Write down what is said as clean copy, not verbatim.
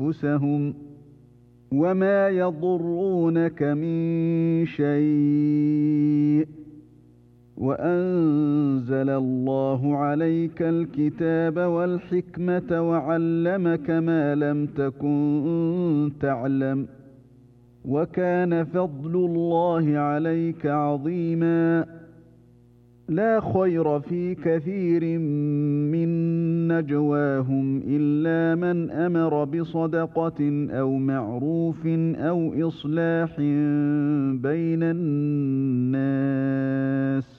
أنفسهم وما يضرونك من شيء وأنزل الله عليك الكتاب والحكمة وعلمك ما لم تكن تعلم وكان فضل الله عليك عظيما لا خير في كثير من نجواهم إلا من أمر بصدقة أو معروف أو إصلاح بين الناس